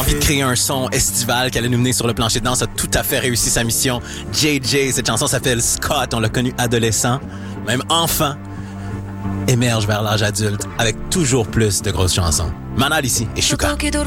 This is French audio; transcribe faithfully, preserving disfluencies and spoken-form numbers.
envie de créer un son estival qui allait nous mener sur le plancher de danse, a tout à fait réussi sa mission. J J, cette chanson s'appelle Scott, on l'a connu adolescent, même enfant, émerge vers l'âge adulte avec toujours plus de grosses chansons. Manal ici et Shuka.